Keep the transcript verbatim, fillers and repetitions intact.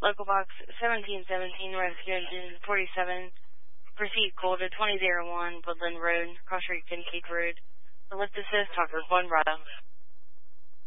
Local box seventeen seventeen, rescue engine forty-seven. Proceed call to twenty oh one, Woodland Road, Cross Street, Kincaid Road. The lift assist, Talker one Bravo.